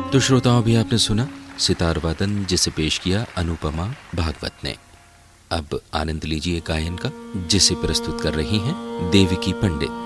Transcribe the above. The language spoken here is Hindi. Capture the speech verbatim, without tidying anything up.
तो श्रोताओं, भी आपने सुना सितार वादन, जिसे पेश किया अनुपमा भागवत ने। अब आनंद लीजिए गायन का, जिसे प्रस्तुत कर रही हैं देविकी पंडित।